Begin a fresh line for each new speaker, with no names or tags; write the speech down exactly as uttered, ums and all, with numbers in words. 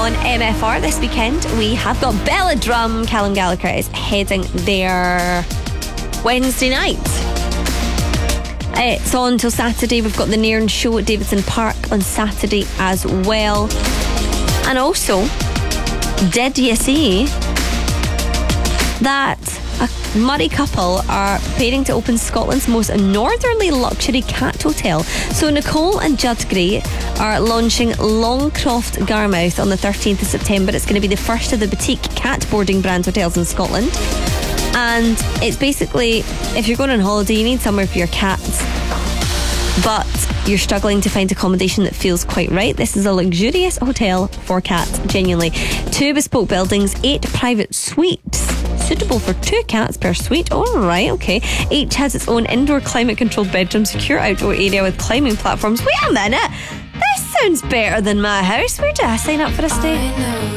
on M F R this weekend, we have got Belladrum. Callum Gallagher is heading there Wednesday night. It's on till Saturday. We've got the Nairn show at Davidson Park on Saturday as well. And also, did you see that a Murray couple are preparing to open Scotland's most northerly luxury cat hotel? So Nicole and Judd Gray are launching Longcroft Garmouth on the thirteenth of September. It's going to be the first of the boutique cat boarding brand hotels in Scotland. And it's basically, if you're going on holiday, you need somewhere for your cats, but you're struggling to find accommodation that feels quite right. This is a luxurious hotel for cats, genuinely. Two bespoke buildings, eight private suites, suitable for two cats per suite. Alright, okay. Each has its own indoor climate controlled bedroom, secure outdoor area with climbing platforms. Wait a minute, this sounds better than my house. Where do I sign up for a stay?